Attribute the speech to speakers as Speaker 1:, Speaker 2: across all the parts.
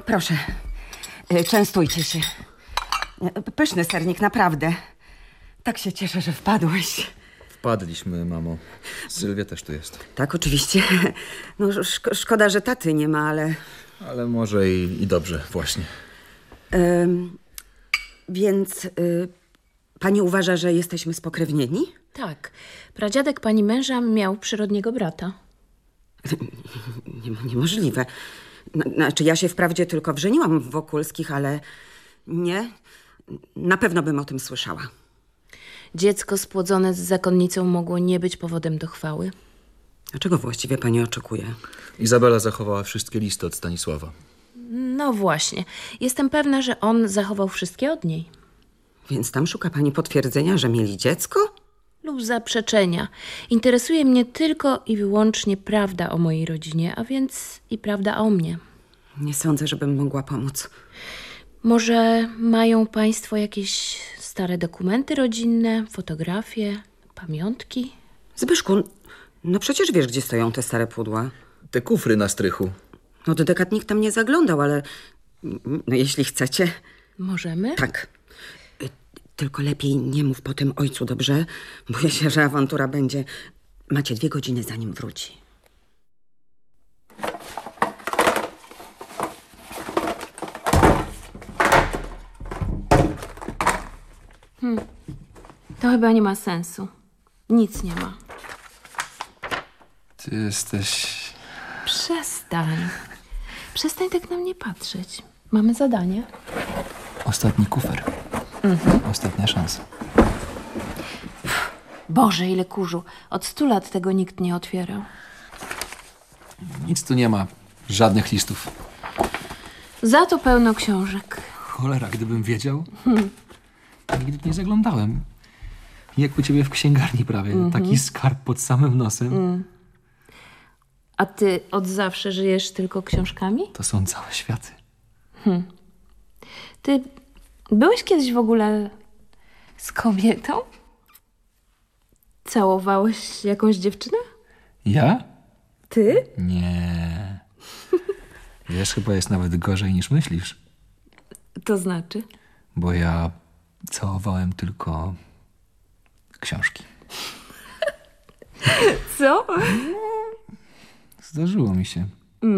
Speaker 1: Proszę, częstujcie się. Pyszny sernik, naprawdę. Tak się cieszę, że wpadłeś.
Speaker 2: Wpadliśmy, mamo. Sylwia też tu jest.
Speaker 1: Tak, oczywiście. No, szkoda, że taty nie ma, ale...
Speaker 2: Ale może i dobrze, właśnie.
Speaker 1: Więc pani uważa, że jesteśmy spokrewnieni?
Speaker 3: Tak. Pradziadek pani męża miał przyrodniego brata.
Speaker 1: Niemożliwe. Znaczy, ja się wprawdzie tylko wrzeniłam w Wokulskich, ale nie. Na pewno bym o tym słyszała.
Speaker 3: Dziecko spłodzone z zakonnicą mogło nie być powodem do chwały.
Speaker 1: A czego właściwie pani oczekuje?
Speaker 2: Izabela zachowała wszystkie listy od Stanisława.
Speaker 3: No właśnie. Jestem pewna, że on zachował wszystkie od niej.
Speaker 1: Więc tam szuka pani potwierdzenia, że mieli dziecko?
Speaker 3: Lub zaprzeczenia. Interesuje mnie tylko i wyłącznie prawda o mojej rodzinie, a więc i prawda o mnie.
Speaker 1: Nie sądzę, żebym mogła pomóc.
Speaker 3: Może mają państwo jakieś stare dokumenty rodzinne, fotografie, pamiątki?
Speaker 1: Zbyszku, no przecież wiesz, gdzie stoją te stare pudła.
Speaker 2: Te kufry na strychu.
Speaker 1: Od dekad nikt tam nie zaglądał, ale no jeśli chcecie...
Speaker 3: Możemy?
Speaker 1: Tak. Tylko lepiej nie mów potem ojcu, dobrze? Boję się, że awantura będzie. Macie 2 godziny, zanim wróci.
Speaker 3: To chyba nie ma sensu. Nic nie ma.
Speaker 2: Ty jesteś...
Speaker 3: Przestań. Przestań tak na mnie patrzeć. Mamy zadanie.
Speaker 2: Ostatni kufer. Ostatnia szansa.
Speaker 3: Boże, ile kurzu. Od 100 lat tego nikt nie otwierał.
Speaker 2: Nic tu nie ma. Żadnych listów.
Speaker 3: Za to pełno książek.
Speaker 2: Cholera, gdybym wiedział. Nigdy nie zaglądałem. Jak u ciebie w księgarni prawie. Taki skarb pod samym nosem.
Speaker 3: A ty od zawsze żyjesz tylko książkami?
Speaker 2: To są całe światy.
Speaker 3: Ty byłeś kiedyś w ogóle z kobietą? Całowałeś jakąś dziewczynę?
Speaker 2: Ja?
Speaker 3: Ty?
Speaker 2: Nie. Wiesz, chyba jest nawet gorzej niż myślisz.
Speaker 3: To znaczy?
Speaker 2: Bo ja całowałem tylko książki.
Speaker 3: Co?
Speaker 2: Zdarzyło mi się.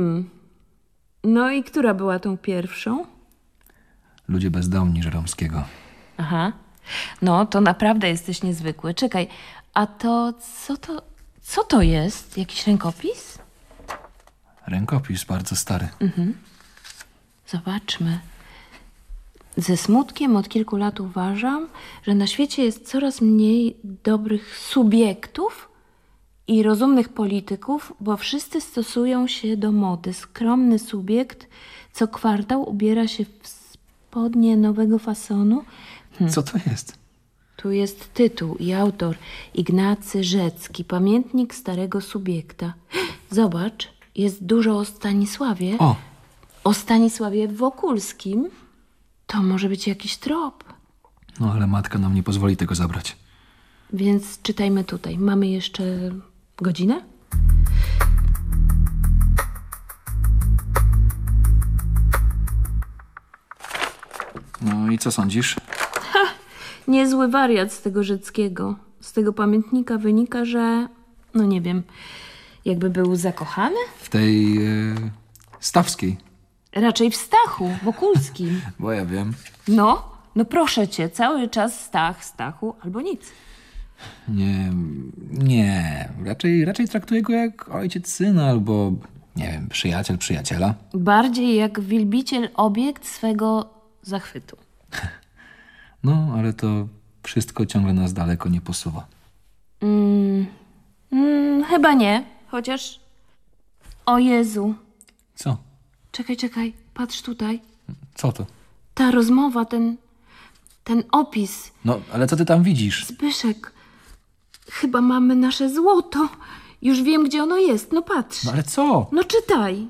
Speaker 3: No i która była tą pierwszą?
Speaker 2: Ludzie bezdomni Żeromskiego.
Speaker 3: Aha. No, to naprawdę jesteś niezwykły. Czekaj, a to co to jest? Jakiś rękopis?
Speaker 2: Rękopis bardzo stary.
Speaker 3: Zobaczmy. Ze smutkiem od kilku lat uważam, że na świecie jest coraz mniej dobrych subiektów i rozumnych polityków, bo wszyscy stosują się do mody. Skromny subiekt co kwartał ubiera się w spodnie nowego fasonu.
Speaker 2: Co to jest?
Speaker 3: Tu jest tytuł i autor Ignacy Rzecki, pamiętnik starego subiekta. Zobacz, jest dużo o Stanisławie. O Stanisławie Wokulskim. To może być jakiś trop.
Speaker 2: No ale matka nam nie pozwoli tego zabrać.
Speaker 3: Więc czytajmy tutaj. Mamy jeszcze godzinę?
Speaker 2: No i co sądzisz?
Speaker 3: Niezły wariat z tego Rzeckiego. Z tego pamiętnika wynika, że... No nie wiem, jakby był zakochany?
Speaker 2: W tej Stawskiej.
Speaker 3: Raczej w Stachu Wokulskim.
Speaker 2: Bo ja wiem.
Speaker 3: No proszę cię, cały czas Stach, Stachu albo nic.
Speaker 2: Nie. Raczej traktuję go jak ojciec syna albo, nie wiem, przyjaciel przyjaciela.
Speaker 3: Bardziej jak wielbiciel obiekt swego zachwytu.
Speaker 2: No, ale to wszystko ciągle nas daleko nie posuwa.
Speaker 3: Chyba nie, chociaż... O Jezu.
Speaker 2: Co?
Speaker 3: Czekaj, patrz tutaj.
Speaker 2: Co to?
Speaker 3: Ta rozmowa, ten opis.
Speaker 2: No, ale co ty tam widzisz?
Speaker 3: Zbyszek, chyba mamy nasze złoto. Już wiem, gdzie ono jest. No patrz.
Speaker 2: No ale co?
Speaker 3: No czytaj.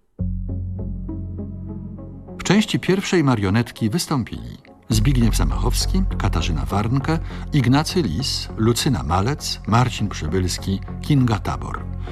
Speaker 4: W części pierwszej marionetki wystąpili Zbigniew Zamachowski, Katarzyna Warnke, Ignacy Lis, Lucyna Malec, Marcin Przybylski, Kinga Tabor.